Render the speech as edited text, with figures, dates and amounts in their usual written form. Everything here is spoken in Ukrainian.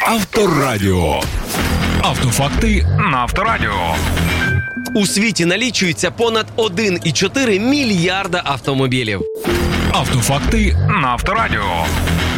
Авторадіо. Автофакти на Авторадіо. У світі налічується понад 1,4 мільярда автомобілів. Автофакти на Авторадіо.